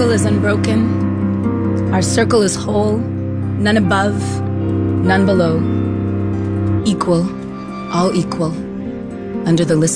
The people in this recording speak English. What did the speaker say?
seal is unbroken. Our circle is whole, none above, none below. Equal, all equal, under the list.